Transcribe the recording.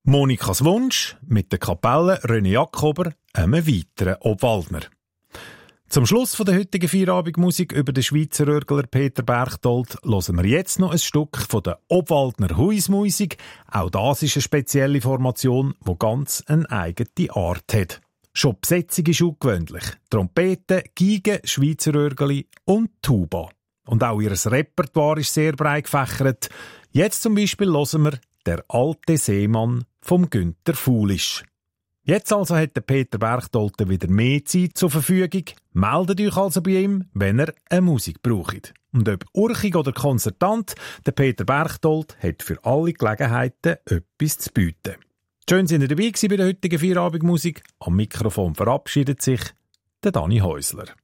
Monikas Wunsch mit der Kapelle René Jakober, einem weiteren Obwaldner. Zum Schluss von der heutigen Feierabendmusik über den Schweizer Örgler Peter Berchtold hören wir jetzt noch ein Stück von der Obwaldner Huismusik. Auch das ist eine spezielle Formation, die ganz eine eigene Art hat. Schon die Besetzung ist ungewöhnlich. Trompete, Geige, Schweizer Örgeli und Tuba. Und auch ihr Repertoire ist sehr breit gefächert. Jetzt zum Beispiel hören wir «Der alte Seemann» vom Günter Fulisch. Jetzt also hat der Peter Berchtold wieder mehr Zeit zur Verfügung. Meldet euch also bei ihm, wenn ihr eine Musik braucht. Und ob urchig oder konzertant, der Peter Berchtold hat für alle Gelegenheiten etwas zu bieten. Schön, sind ihr dabei gewesen bei der heutigen Feierabendmusik. Am Mikrofon verabschiedet sich der Dani Häusler.